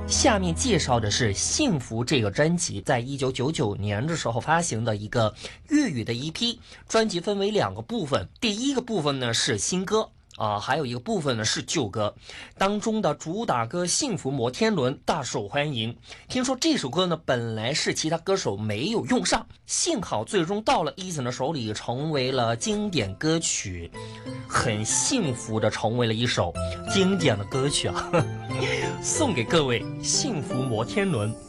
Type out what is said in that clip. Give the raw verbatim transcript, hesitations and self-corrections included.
下面介绍的是《幸福》这个专辑，在一九九九年的时候发行的一个粤语的 E P。专辑分为两个部分，第一个部分呢是新歌啊，还有一个部分呢是旧歌。当中的主打歌《幸福摩天轮》大受欢迎。听说这首歌呢本来是其他歌手没有用上，幸好最终到了 Eason 的手里，成为了经典歌曲，很幸福的成为了一首经典的歌曲啊。送给各位《幸福摩天轮》。